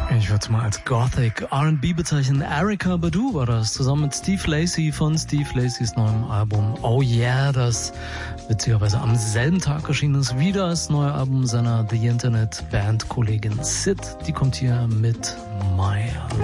Ich würde es mal als Gothic R&B bezeichnen. Erykah Badu war das, zusammen mit Steve Lacy von Steve Lacys neuem Album Oh Yeah, das witzigerweise am selben Tag erschienen ist wie das neue Album seiner The Internet Band Kollegin Sid. Die kommt hier mit My